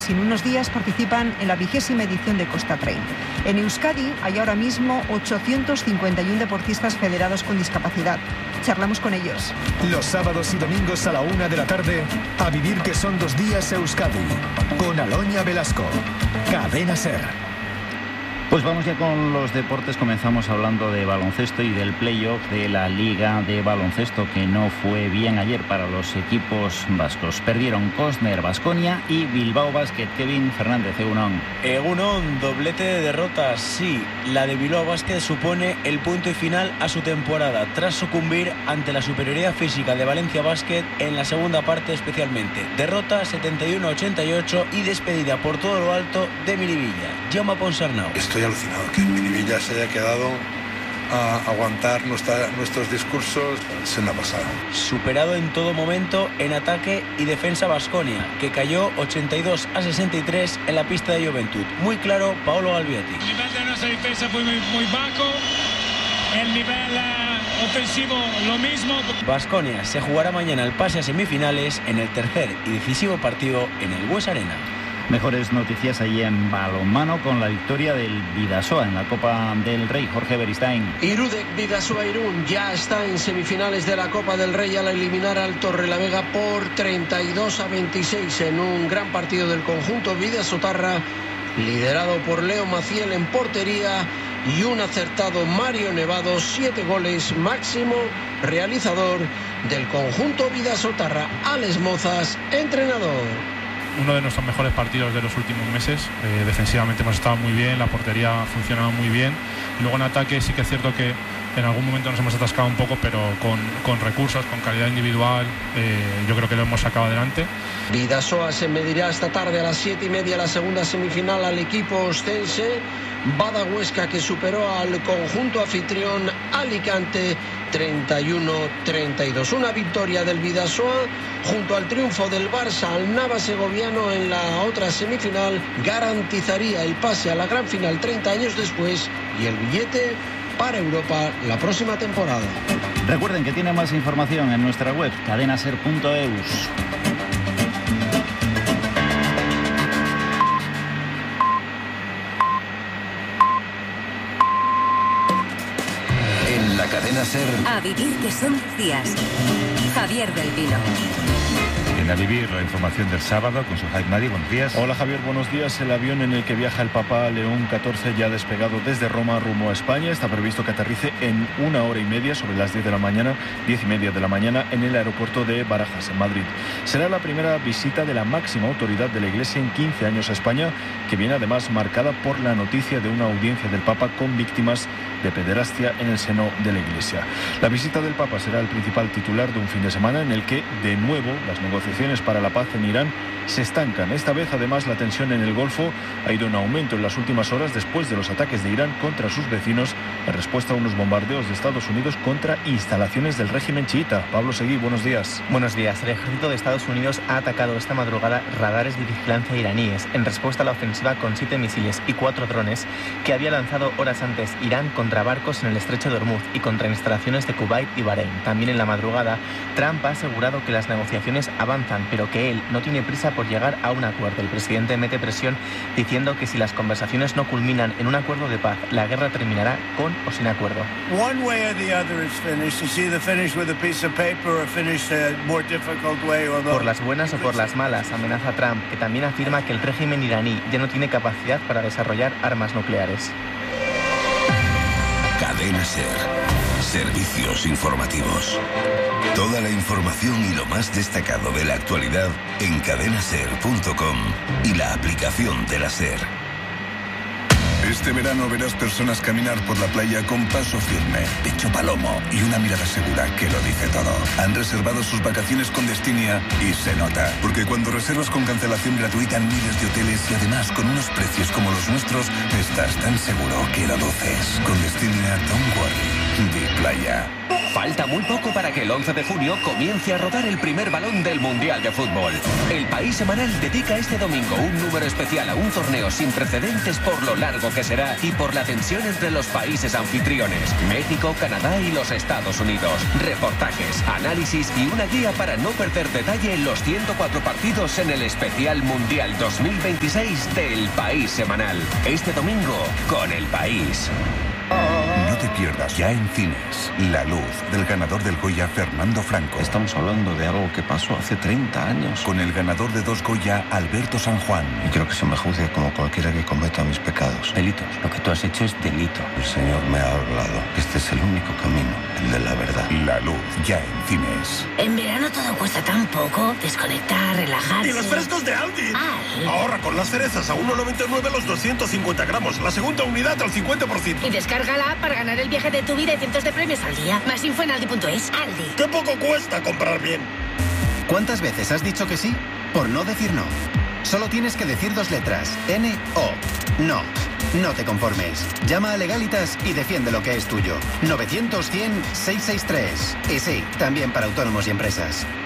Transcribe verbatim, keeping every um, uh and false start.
En unos días participan en la vigésima edición de Costa Trail. En Euskadi hay ahora mismo ochocientos cincuenta y uno deportistas federados con discapacidad. Charlamos con ellos. Los sábados y domingos a la una de la tarde, a vivir que son dos días Euskadi, con Aloña Velasco. Cadena SER. Pues vamos ya con los deportes. Comenzamos hablando de baloncesto y del playoff de la Liga de Baloncesto, que no fue bien ayer para los equipos vascos. Perdieron Cosner, Baskonia y Bilbao Basket. Kevin Fernández, Egunon. Egunon, doblete de derrotas, sí. La de Bilbao Basket supone el punto y final a su temporada, tras sucumbir ante la superioridad física de Valencia Basket en la segunda parte especialmente. Derrota setenta y uno a ochenta y ocho y despedida por todo lo alto de Miribilla. Jaume Ponsarnau. Estoy alucinado que Miribilla se haya quedado a aguantar nuestra, nuestros discursos. Es una pasada. Superado en todo momento en ataque y defensa Baskonia, que cayó ochenta y dos a sesenta y tres en la pista de Juventud. Muy claro, Paolo Galviati. El nivel de nuestra defensa fue muy, muy bajo. El nivel uh, ofensivo lo mismo. Baskonia se jugará mañana el pase a semifinales en el tercer y decisivo partido en el Bues Arena. Mejores noticias ahí en balonmano con la victoria del Bidasoa en la Copa del Rey. Jorge Beristain. Irudek Bidasoa Irún ya está en semifinales de la Copa del Rey al eliminar al Torrelavega por treinta y dos a veintiséis en un gran partido del conjunto bidasotarra, liderado por Leo Maciel en portería y un acertado Mario Nevado. Siete goles, máximo realizador del conjunto bidasotarra. Alex Mozas, entrenador. Uno de nuestros mejores partidos de los últimos meses. Eh, defensivamente hemos estado muy bien, la portería ha funcionado muy bien. Luego en ataque sí que es cierto que en algún momento nos hemos atascado un poco, pero con, con recursos, con calidad individual, eh, yo creo que lo hemos sacado adelante. Bidasoa se medirá esta tarde a las siete y media la segunda semifinal al equipo ostense. Bada Huesca, que superó al conjunto anfitrión Alicante treinta y uno a treinta y dos. Una victoria del Bidasoa junto al triunfo del Barça al Nava segoviano en la otra semifinal garantizaría el pase a la gran final treinta años después y el billete para Europa la próxima temporada. Recuerden que tiene más información en nuestra web cadenaser punto eus. En la cadena SER. A vivir que son días. Javier del Pino. En A Vivir, la información del sábado con su Jaime Madi. Buenos días. Hola Javier, buenos días. El avión en el que viaja el Papa León catorce ya ha despegado desde Roma rumbo a España. Está previsto que aterrice en una hora y media, sobre las diez de la mañana, diez y media de la mañana, en el aeropuerto de Barajas, en Madrid. Será la primera visita de la máxima autoridad de la Iglesia en quince años a España, que viene además marcada por la noticia de una audiencia del Papa con víctimas de pederastia en el seno de la Iglesia. La visita del Papa será el principal titular de un fin de semana en el que, de nuevo, las negociaciones para la paz en Irán se estancan. Esta vez, además, la tensión en el Golfo ha ido en aumento en las últimas horas después de los ataques de Irán contra sus vecinos en respuesta a unos bombardeos de Estados Unidos contra instalaciones del régimen chiita. Pablo Seguí, buenos días. Buenos días. El ejército de Estados Unidos ha atacado esta madrugada radares de vigilancia iraníes en respuesta a la ofensiva con siete misiles y cuatro drones que había lanzado horas antes Irán contra barcos en el estrecho de Hormuz y contra instalaciones de Kuwait y Bahrein. También en la madrugada, Trump ha asegurado que las negociaciones avanzan, pero que él no tiene prisa por llegar a un acuerdo. El presidente mete presión diciendo que si las conversaciones no culminan en un acuerdo de paz, la guerra terminará con o sin acuerdo. One way or the other is finished. It's either finished with a piece of paper or finished a more difficult way. Por las buenas o por las malas, amenaza Trump, que también afirma que el régimen iraní ya no tiene capacidad para desarrollar armas nucleares. Cadena SER. Servicios informativos. Toda la información y lo más destacado de la actualidad en cadenaser punto com y la aplicación de la SER. Este verano verás personas caminar por la playa con paso firme, pecho palomo y una mirada segura que lo dice todo. Han reservado sus vacaciones con Destinia y se nota, porque cuando reservas con cancelación gratuita en miles de hoteles y además con unos precios como los nuestros, estás tan seguro que lo luces. Con Destinia, don't worry. Playa. Falta muy poco para que el once de junio comience a rodar el primer balón del Mundial de Fútbol. El País Semanal dedica este domingo un número especial a un torneo sin precedentes por lo largo que será y por la tensión entre los países anfitriones, México, Canadá y los Estados Unidos. Reportajes, análisis y una guía para no perder detalle en los ciento cuatro partidos en el especial Mundial dos mil veintiséis del País Semanal. Este domingo con El País. No te pierdas ya en cines La Luz, del ganador del Goya Fernando Franco. Estamos hablando de algo que pasó hace treinta años. Con el ganador de dos Goya, Alberto San Juan. Y quiero que se me juzgue como cualquiera que cometa mis pecados. Delitos. Lo que tú has hecho es delito. El Señor me ha hablado. Este es el único camino, el de la verdad. La Luz, ya en cines. En verano todo cuesta tan poco. Desconectar, relajarse. ¡Y los frescos de Aldi! Aldi. Ahorra con las cerezas a uno noventa y nueve los doscientos cincuenta gramos. La segunda unidad al cincuenta por ciento. Y descárgala para ganar el viaje de tu vida y cientos de premios al día. Más info en aldi punto es. Aldi. ¡Qué poco cuesta comprar bien! ¿Cuántas veces has dicho que sí? Por no decir no. Solo tienes que decir dos letras. N O. No. No te conformes. Llama a Legalitas y defiende lo que es tuyo. novecientos cien seiscientos sesenta y tres. Y sí, también para autónomos y empresas.